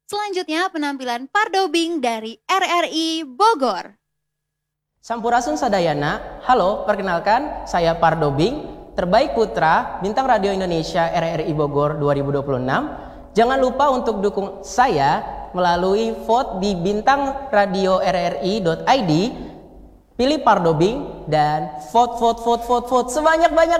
Selanjutnya penampilan Pardobing dari RRI Bogor. Sampurasun Sadayana, halo, perkenalkan saya Pardobing, terbaik putra, bintang radio Indonesia RRI Bogor 2026. Jangan lupa untuk dukung saya melalui vote di bintangradio.rri.id, pilih Pardobing, dan vote sebanyak-banyak.